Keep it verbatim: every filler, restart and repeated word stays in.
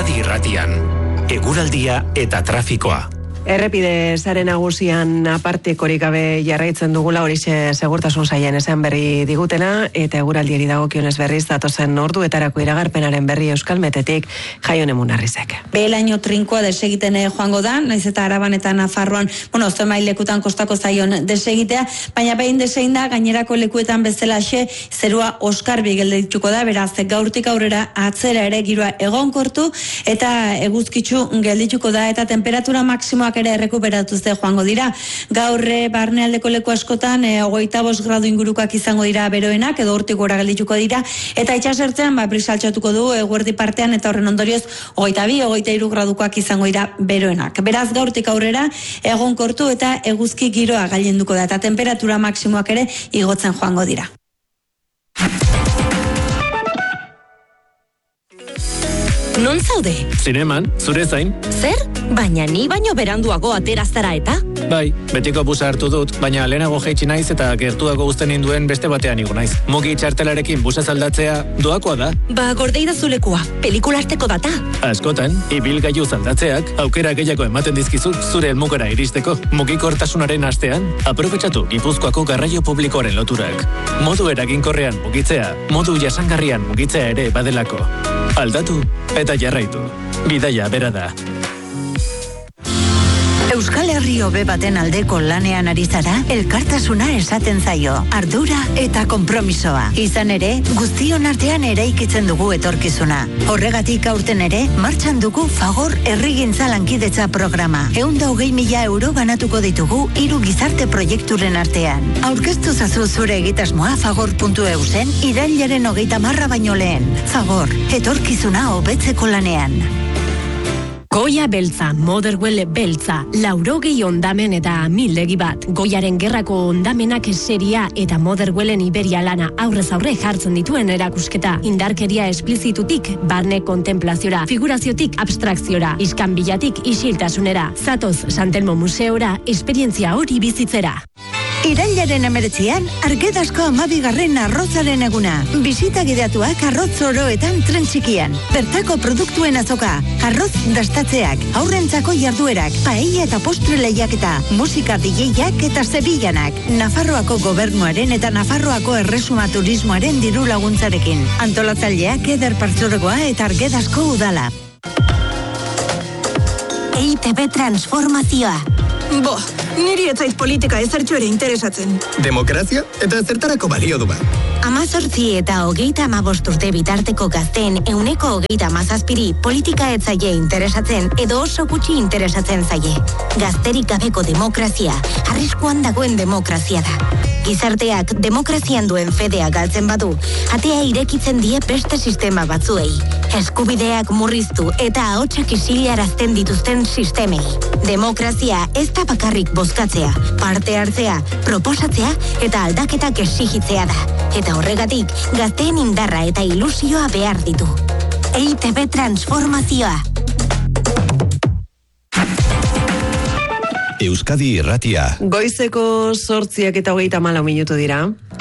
Euskadi Irratian, eguraldia eta trafikoa. Errepide sare nagusian apartekorik gabe jarraitzen dugula, horixe segurtasun sailean esan berri digutena, eta eguraldiari dagokionez berriz datozen orduetarako iragarpenaren berri Euskalmetetik Jaione Munarrizek. Behelaino trinkoa desegiten joango da, naiz eta Araban eta Nafarroan, bueno, zenbait lekutan kostako zaion desegitea, baina behin desegin da gainerako lekuetan bezalaxe zerua oskarbi geldituko da, beraz gaurtik aurrera atzera ere giroa egonkortu eta eguzkitsu geldituko da, eta temperatura maksimoak ere errekuperatuzte joango dira. Gaur barnealdeko leku askotan e, hogeita bost gradu ingurukoak izango dira beroenak, edo hortik gora geldituko dira, eta itxasertzean ba, brisaltxatuko du eguerdi partean, eta horren ondorioz hogeita bi, hogeita hiru gradukoak izango dira beroenak. Beraz gaurtik aurrera egonkortu eta eguzki giroa gailenduko da, eta temperatura maksimoak ere igotzen joango dira. Non zaude? Zineman, zure zain. Zer? Baina ni baino beranduago ateraztara eta? Bai, betiko busa hartu dut, baina lehenago jaitsi naiz eta gertuago uzten induen beste batean igo naiz. Mugi txartelarekin busa zaldatzea doakoa da. Ba, gordei da zulekua, pelikula arteko data. Askotan, ibilgailu zaldatzeak aukera gehiago ematen dizkizu zure helmugara iristeko. Mugikortasunaren astean, aprobetxatu Gipuzkoako garraio publikoaren loturak. Modu eraginkorrean mugitzea, modu jasangarrian mugitzea ere badelako. Aldatu eta jarraitu. Bidaia bera da. Euskal Herri hobe baten aldeko lanean ari zara, elkartasuna esaten zaio, ardura eta konpromisoa. Izan ere, guztion artean eraikitzen dugu etorkizuna. Horregatik aurten ere, martxan dugu Fagor Herrigintza Lankidetza programa. Ehun hogei mila euro banatuko ditugu hiru gizarte proiekturen artean. Aurkeztu zazu zure egitasmoa fagor puntu eu zen irailaren hogeita marra baino lehen. Fagor, etorkizuna hobetzeko lanean. Goia beltza, Motherwell beltza, laurogei ondamen eta mildegi bat. Goiaren gerrako ondamenak seria eta Motherwellen Iberia lana aurrez aurre jartzen dituen erakusketa. Indarkeria esplizitutik barne kontemplaziora, figuraziotik abstrakziora, iskanbilatik isiltasunera. Zatoz Santelmo Museora, esperientzia hori bizitzera. Irailaren emeretzian, Argedasko amabigarren arrozaren eguna. Bisita gideatuak arroz oroetan tren txikian. Bertako produktuen azoka, arroz dastatzeak, aurrentzako jarduerak, paella eta postre lehiaketa, musika D J-ak eta zebillanak. Nafarroako gobernuaren eta Nafarroako erresuma turismoaren diru laguntzarekin. Antolatzaileak Eder Partzuergoa eta Argedasko udala. E I T B transformazioa. Bo, niri etzait politika ezertxo ere interesatzen. Demokrazia eta zertarako balio du ba. Amazortzi eta hogeita amabost urte bitarteko gazteen euneko hogeita amazazpiri politika etzaie interesatzen edo oso gutxi interesatzen zaie. Gazterik gabeko demokrazia, arriskuan dagoen demokrazia da. Gizarteak demokrazian duen fedea galtzen badu, atea irekitzen die beste sistema batzuei. Eskubideak murriztu eta ahotsak isilarazten dituzten sistemei. Demokrazia ez da bakarrik bozkatzea, parte hartzea, proposatzea eta aldaketak exigitzea da. Eta horregatik, gazteen indarra eta ilusioa behar ditu. E I T B transformazioa. Euskadi Irratia. Goizeko zortziak eta hogeita hamalau minutu dira.